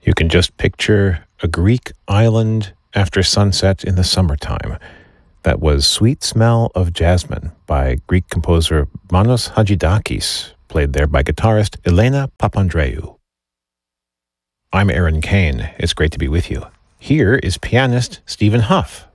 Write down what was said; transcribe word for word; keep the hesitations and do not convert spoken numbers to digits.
You can just picture a Greek island after sunset in the summertime. That was Sweet Smell of Jasmine by Greek composer Manos Hadjidakis, played there by guitarist Elena Papandreou. I'm Aaron Kane. It's great to be with you. Here is pianist Stephen Huff